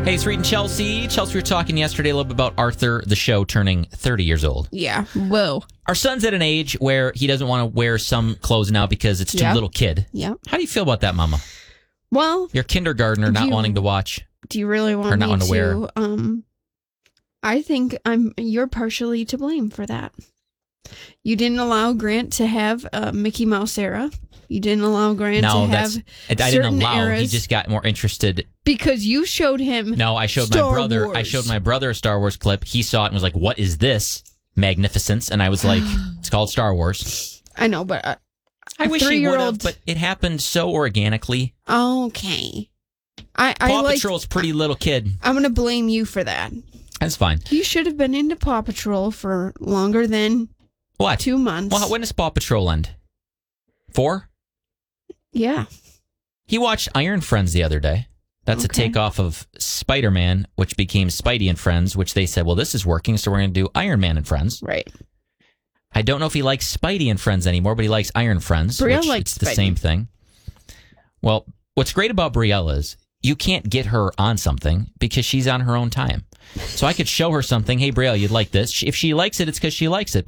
Hey, it's Reed and Chelsea. Chelsea, we were talking yesterday a little bit about Arthur, the show, turning 30 years old. Yeah. Whoa. Our son's at an age where he doesn't want to wear some clothes now because it's too little kid. Yep. How do you feel about that, Mama? Well, Your kindergartner not wanting to watch. do you really want or not me want to wear. I think you're partially to blame for that. You didn't allow Grant to have Mickey Mouse era. You didn't allow Grant to have I didn't allow. eras. He just got more interested. Because you showed him. No, I showed Star my brother. Wars. I showed my brother a Star Wars clip. He saw it and was like, "What is this magnificence?" And I was like, "It's called Star Wars." I know, but I wish he would have, 3-year-old. but it happened so organically. Okay. I Paw like. Patrol's pretty little kid. I'm gonna blame you for that. That's fine. You should have been into Paw Patrol for longer than What? 2 months. Well, when does Paw Patrol end? 4? Yeah. He watched Iron Friends the other day. That's a takeoff of Spider-Man, which became Spidey and Friends, which they said, well, this is working, so we're going to do Iron Man and Friends. Right. I don't know if he likes Spidey and Friends anymore, but he likes Iron Friends. Brielle which likes it's the Spidey. same thing. Well, what's great about Brielle is you can't get her on something because she's on her own time. So I could show her something. Hey, Brielle, you'd like this. If she likes it, it's because she likes it.